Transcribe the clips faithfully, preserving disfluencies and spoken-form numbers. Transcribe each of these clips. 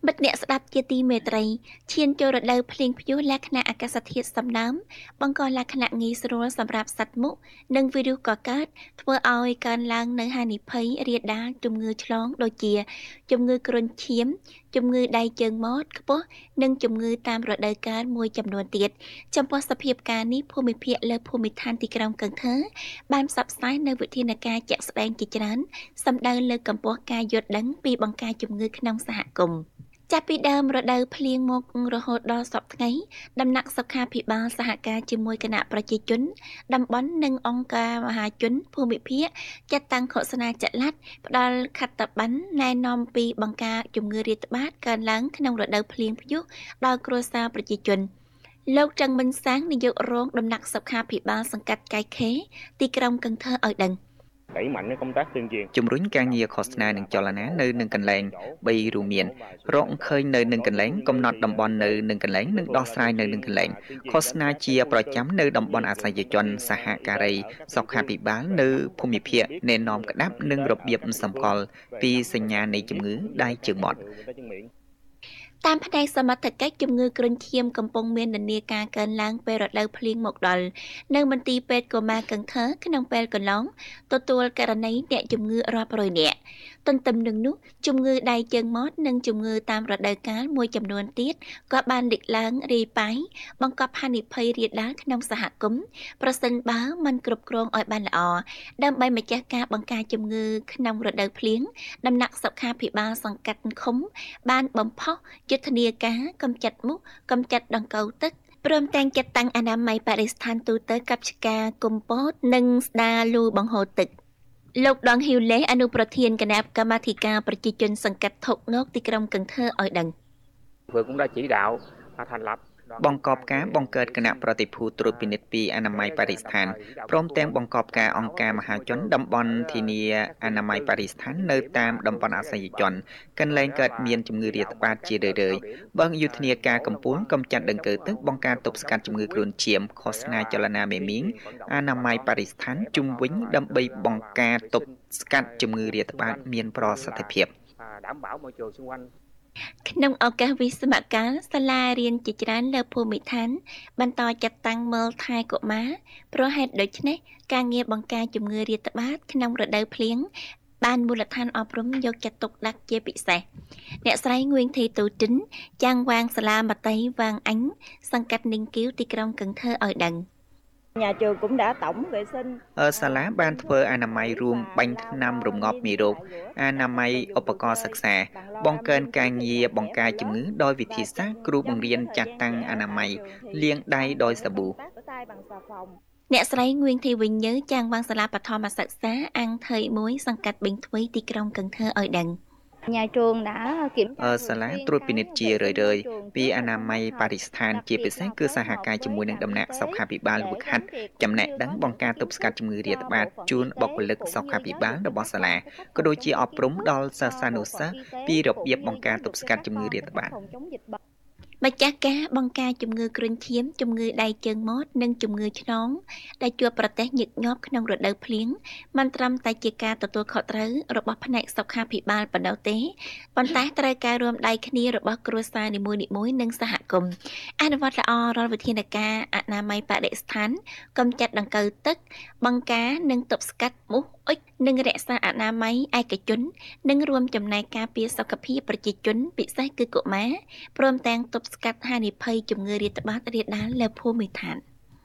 បិទអ្នកស្ដាប់ជាទីមេត្រីឈានចូលរដូវភ្លៀងព្យុះលក្ខណៈអាកាសធាតុសំណើមបង្កលក្ខណៈងាយស្រួលសម្រាប់សត្វមុខនិងវីរុសកកើតធ្វើឲ្យកើនឡើងនៅហានិភ័យរាលដាលជំងឺឆ្លងដូចជាជំងឺគ្រុនឈាមជំងឺដៃជើងមាត់ខ្ពស់និងជំងឺតាមរដូវកាលមួយចំនួនទៀតចំពោះសភាពការនេះភូមិភាគលើភូមិឋានទីក្រុងកឹងថឺបានផ្សព្វផ្សាយនៅវិធានការជាក់ស្ដែងជាច្រើនសម្ដៅលើកកម្ពស់ការយល់ដឹងពីបង្ការជំងឺក្នុងសហគមន៍ចាប់ពីដើមរដូវភ្លៀងមករហូតដល់សប្តាហ៍ថ្ងៃដំណាក់សុខាភិបាលសហការជាមួយគណៈប្រជាជនតំបន់និងអង្គការមហាជនភូមិភាគចាត់តាំងឃោសនាចល័តផ្ដល់ខត្តប័ណ្ណណែនាំពីបង្ការជំងឺរាតត្បាតកើនឡើងក្នុងរដូវភ្លៀងព្យុះដល់គ្រួសារប្រជាជនលោកច័ន្ទមិនសាងនាយករងដំណាក់សុខាភិបាលសង្កាត់កែខេទីក្រុងកឹងថឺឲ្យដឹង đẩy mạnh cái công tác tuyên truyền ជំរុញការងារឃោសនានិងចលនានៅនឹងកន្លែងបីរួមមានរកឃើញនៅនឹងកន្លែងកំណត់តំបន់នៅនឹងកន្លែងនិងដោះស្រាយនៅនឹងកន្លែងឃោសនាជាប្រចាំនៅតំបន់អាសយជនសហការីសុខាភិបាលនៅភូមិភាគណែនាំក្តាប់និងរបៀបសម្គាល់ពីសញ្ញានៃជំងឺដៃជើងមាត់តាមផ្នែកសមត្ថកិច្ចជំងឺគ្រុនឈាមកំពុងមាននានាការកើនឡើងពេលរដូវភ្លៀងមកដល់នៅមន្ទីរពេទ្យកុមារកឹងថឺក្នុងពេលកន្លងទទួលករណីអ្នកជំងឺរាប់រយនាក់ទន្ទឹមនឹងនោះជំងឺដៃជើងមាត់និងជំងឺតាមរដូវកាលមួយចំនួនទៀតក៏បានលេចឡើងរាយប៉ាយបង្កប់ហានិភ័យរាលដាលក្នុងសហគមន៍ប្រសិនបើមិនគ្រប់គ្រងឲ្យបានល្អដើម្បីម្ចាស់ការបង្ការជំងឺក្នុងរដូវភ្លៀងដំណាក់សុខាភិបាលសង្កាត់ឃុំបានបំផុសយុទ្ធនាការកម្ចាត់មូសកម្ចាត់ដង្កូវទឹកព្រមទាំងចាត់តាំងអនាម័យបរិស្ថានទូទៅកັບឆ្ការគុំពោតនិងស្ដារលូបង្ហូរទឹកលោកដងហ៊ីវលេអនុប្រធានគណៈកម្មាធិការប្រជាជនសង្កាត់ថុកណូកទីក្រុងកឹងថឺឲ្យដឹង vừa cũng đã chỉ đạo thành lập បង្កប់ការបង្កើតគណៈប្រតិភូត្រួតពិនិត្យពីអនាម័យបរិស្ថានព្រមទាំងបង្កប់ការអង្គការមហាជនតំបន់ធានាអនាម័យបរិស្ថាននៅតាមតំបន់អាសយជនកន្លែងកើតមានជំងឺរាតត្បាតជារឿយៗបើយុទ្ធនាការកម្ពុជាកម្ចាត់ដង្កូវទឹកបង្ការទប់ស្កាត់ជំងឺគ្រុនឈាមឃោសនាចលនាមេមីងអនាម័យបរិស្ថានជុំវិញដើម្បីបង្ការទប់ស្កាត់ជំងឺរាតត្បាតមានប្រសិទ្ធភាពđảm bảo môi trường xung quanh ក្នុងឱកាសវិស្សមកាលសាលារៀនជាច្រើនលើភូមិឋានបន្តចាត់តាំងមើលថែកុមារព្រោះហេតុដូច្នេះការងារបង្ការជំងឺរាតត្បាតក្នុងរដូវភ្លៀងបានមូលដ្ឋានអប់រំយកចិត្តទុកដាក់ជាពិសេសអ្នកស្រីងួយធីទូទិនចាំងវាងសាលាមត្តេយ្យវាងអញសង្កាត់ninhគីវទីក្រុងកឹងថឺឲ្យដឹង nhà trường cũng đã tổng vệ sinh អឺសាលាបានធ្វើអនាម័យរួមបាញ់ថ្នាំរងាប់មេរោគអនាម័យឧបករណ៍សិក្សាបង្កើនការងារបង្ការជំងឺដោយវិធីសាស្ត្រគ្រូបង្រៀនចាត់តាំងអនាម័យលាងដៃដោយសាប៊ូអ្នកស្រីងួយធីវិញញើចាំងវាងសាលាបឋមសិក្សាអង្គថៃមួយសង្កាត់បេងទ្វីទីក្រុងកឹងថឺឲ្យដឹង nhà trường đã kiểm tra អឺសាលាត្រួតពិនិត្យជារឿយៗពីអនាម័យបរិស្ថានជាពិសេសគឺសហការជាមួយនឹងដំណាក់សុខាភិបាលវឹកហាត់ចំណេះដឹងបង្ការទប់ស្កាត់ជំងឺរាតត្បាតជូនបុគ្គលិកសុខាភិបាលរបស់សាលាក៏ដូចជាអប់រំដល់សិស្សានុសិស្សពីរបៀបបង្ការទប់ស្កាត់ជំងឺរាតត្បាតម្ចាស់ការបង្ការជំងឺគ្រុនឈាមជំងឺដៃជើងមាត់និងជំងឺឆ្លងដែលជួបប្រទះញឹកញាប់ក្នុងរដូវភ្លៀងមិនត្រឹមតែជាការទទួលខុសត្រូវរបស់ផ្នែកសុខាភិបាលប៉ុណ្ណោះទេប៉ុន្តែត្រូវការរួមដៃគ្នារបស់គ្រួសារនីមួយៗនិងសហគមន៍អនុវត្តល្អរាល់វិធានការអនាម័យបរិស្ថានកម្ចាត់ដង្កូវទឹកបង្ការនិងទប់ស្កាត់មូសអុចនិងរក្សាអនាម័យឯកជននិងរួមចំណែកការពារសុខភាពប្រជាជនពិសេសគឺកុមារព្រមទាំងទប់ស្កាត់ហានិភ័យជំងឺរាតត្បាតរាលដាលលើភូមិឋាន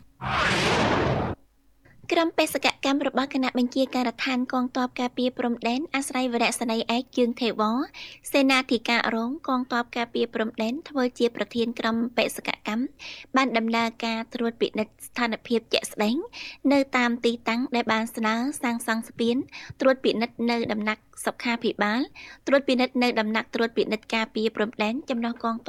ក្រុមបេសកកម្មរបស់គណៈបញ្ជាការដ្ឋានកងទ័ពការពារព្រំដែនអាស្រ័យវរៈសេនីយ៍ឯកជើងថេវរសេនាធិការរងកងទ័ពការពារព្រំដែនធ្វើជាប្រធានក្រុមបេសកកម្មបានដំណើរការត្រួតពិនិត្យស្ថានភាពជាក់ស្ដែងនៅតាមទីតាំងដែលបានស្នើសាងសង់ស្ពានត្រួតពិនិត្យនៅដំណាក់សុខាភិបាលត្រួតពិនិត្យនៅដំណាក់ត្រួតពិនិត្យការពារព្រំដែនចំណុះកង